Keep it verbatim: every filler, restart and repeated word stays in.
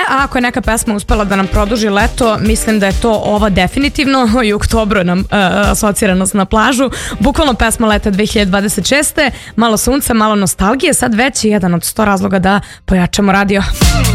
a ako je neka pesma uspela da nam produži leto, mislim da je to ova definitivno. I u oktobru nam uh, asocira nas na plažu. Bukvalno pesma leta dve hiljade dvadeset šeste. Malo sunca, malo nostalgije, sad već je jedan od sto razloga da pojačamo radio.